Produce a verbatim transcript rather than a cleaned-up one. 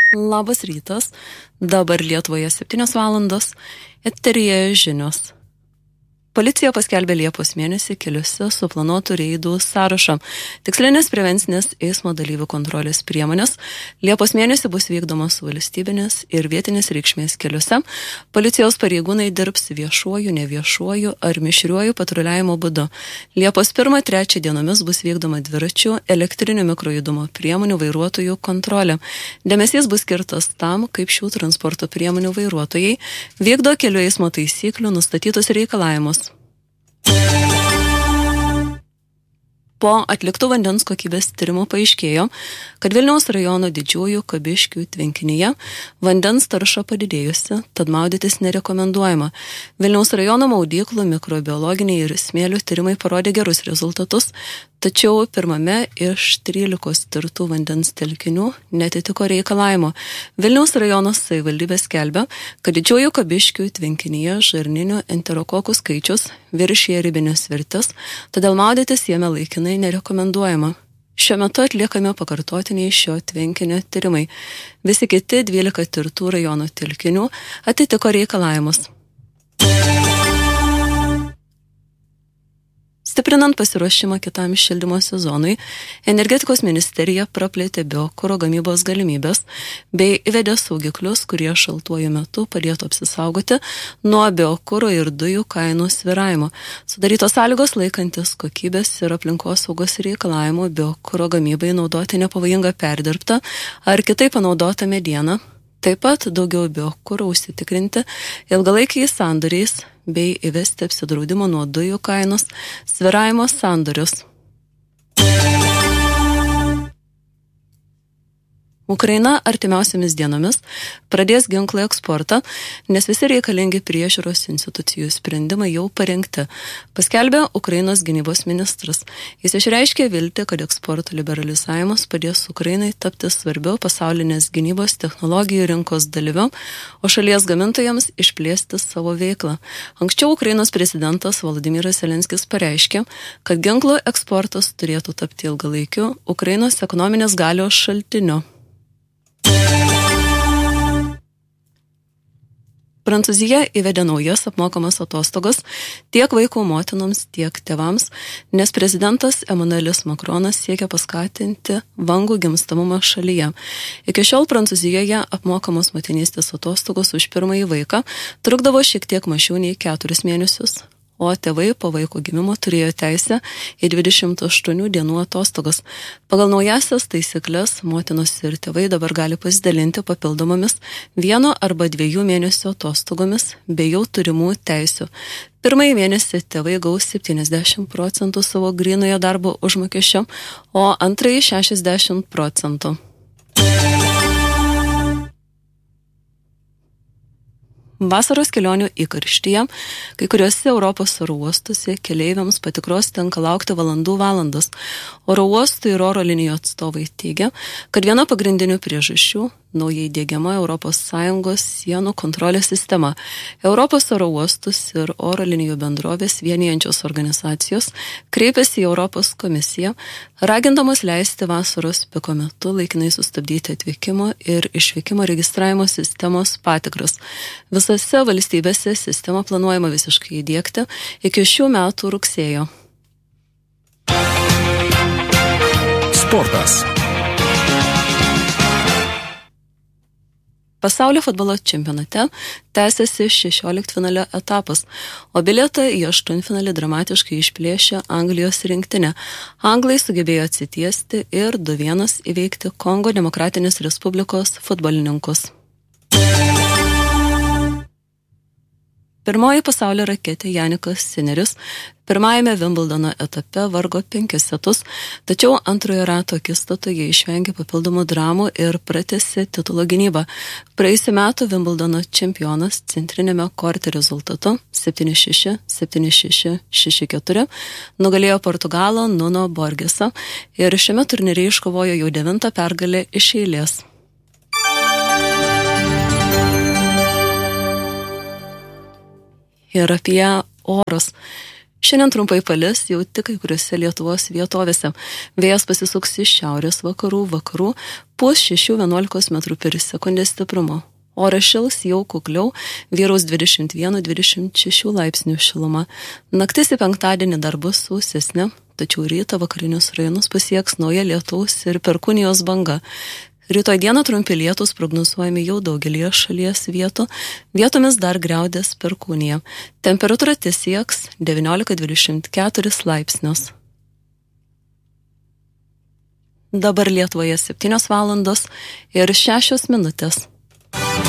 Labas rytas, dabar Lietuvoje septynios valandos, eteryje žinios. Policija paskelbė Liepos mėnesį keliuose suplanuotų reidų sąrašą. Tikslinės prevencinės eismo dalyvių kontrolės priemonės Liepos mėnesį bus vykdomos valstybinės ir vietinės reikšmės keliuose. Policijos pareigūnai dirbs viešuoju, neviešuoju ar mišriuoju patruliavimo būdu. Liepos pirmą trečią dienomis bus vykdoma dviračių, elektrinių mikrojudumo priemonių vairuotojų kontrolė. Dėmesys bus skirtas tam, kaip šių transporto priemonių vairuotojai vykdo kelių eismo taisyklių nustatytus reikalavimus. Po atliktų vandens kokybės tyrimų paaiškėjo, kad Vilniaus rajono Didžiųjų Kabiškių tvenkinyje vandens tarša padidėjusi, tad maudytis nerekomenduojama. Vilniaus rajono maudyklų mikrobiologiniai ir smėlių tyrimai parodė gerus rezultatus, tačiau pirmame iš trylikos tirtų vandens telkinių netitiko reikalavimo. Vilniaus rajono savivaldybė skelbia, kad Didžiųjų Kabiškių tvenkinyje žarninių enterokokų skaičius viršija ribines vertes, todėl maudytis jame laikinai nerekomenduojama. Šiuo metu atliekami pakartotiniai šio tvenkinio tyrimai. Visi kiti dvylika tirtų rajono telkinių atitiko reikalavimus. Stiprinant pasiruošimą kitam šildymo sezonui, energetikos ministerija praplėtė biokuro gamybos galimybės bei įvedė saugiklius, kurie šaltuoju metu padėtų apsisaugoti nuo biokuro ir dujų kainų svyravimo. Sudarytos sąlygos laikantis kokybės ir aplinkos saugos reikalavimų biokuro gamybai naudoti nepavojingą perdirbtą ar kitaip panaudotą medieną. Taip pat daugiau biokuro užsitikrinti ilgalaikiais sandoriais bei įvesti apsidraudimo nuo dujų kainos svyravimo sandorius. Ukraina artimiausiamis dienomis pradės ginklų eksportą, nes visi reikalingi priežiūros institucijų sprendimai jau parengti, paskelbė Ukrainos gynybos ministras. Jis išreiškė viltį, kad eksporto liberalizavimas padės Ukrainai tapti svarbiau pasaulinės gynybos technologijų rinkos dalyviu, o šalies gamintojams išplėsti savo veiklą. Anksčiau Ukrainos prezidentas Volodymyras Zelenskis pareiškė, kad ginklų eksportas turėtų tapti ilgalaikiu Ukrainos ekonominės galios šaltiniu. Prancūzija įvedė naujas apmokamas atostogas tiek vaikų motinoms, tiek tėvams, nes prezidentas Emmanuelis Macronas siekia paskatinti vangų gimstamumą šalyje. Iki šiol Prancūzijoje apmokamos motinystės atostogos už pirmąjį vaiką trukdavo šiek tiek mažiau nei keturis mėnesius, o tėvai po vaiko gimimo turėjo teisę į dvidešimt aštuonių dienų atostogas. Pagal naujasias taisyklės motinos ir tėvai dabar gali pasidalinti papildomomis vieno arba dviejų mėnesių atostogomis bei jau turimų teisių. Pirmąjį mėnesį tėvai gaus septyniasdešimt procentų savo grynojo darbo užmokesčio, o antrąjį šešiasdešimt procentų. Vasaros kelionių įkarštyje, kai kuriuose Europos oro uostuose keleiviams patikros tenka laukti valandų valandas. Oro uostų ir oro linijų atstovai teigia, kad viena pagrindinių priežasčių naujai diegiama Europos Sąjungos sienų kontrolės sistema. Europos oro uostus ir oro linijų bendrovės vienijančios organizacijos kreipėsi į Europos komisiją, ragindamos leisti vasaros piko metu laikinai sustabdyti atvykimo ir išvykimo registravimo sistemos patikras. Visose valstybėse sistemą planuojama visiškai įdiegti iki šių metų rugsėjo. Sportas. Pasaulio futbolo čempionate tęsiasi šešioliktfinalio etapas, o bilietą į aštuntfinalį dramatiškai išplėšė Anglijos rinktinė. Anglai sugebėjo atsitiesti ir du vienas įveikti Kongo Demokratinės Respublikos futbolininkus. Pirmoji pasaulio raketė Janikas Sinneris pirmajame Wimbledono etape vargo penkis setus, tačiau antrojo rato akistatoje išvengė papildomų dramų ir pratęsė titulo gynybą. Praėjusių metų Wimbledono čempionas centrinėme korte rezultatu septyni šeši, septyni šeši, šeši keturi nugalėjo Portugalo Nuno Borgesą ir šiame turnyre iškovojo jau devintą pergalę iš eilės. Ir apie orus. Šiandien trumpai palis jau tik kai kuriuose Lietuvos vietovėse. Vėjas pasisuks iš šiaurės vakarų, vakarų, pūs šeši vienuolika metrų per sekundę stiprumo. Oras šils jau kukliau, vyraus dvidešimt vienas dvidešimt šeši laipsnių šiluma. Naktis į penktadienį dar bus sausesnė, tačiau rytą vakarinius rajonus pasieks nauja lietaus ir perkūnijos banga. Rytoj dieną trumpi lietūs prognozuojami jau daugelį šalies vietų, vietomis dar griaudės perkūnija. Temperatūra sieks devyniolika dvidešimt keturis laipsnius. Dabar Lietuvoje septynios valandos ir šešios minutės.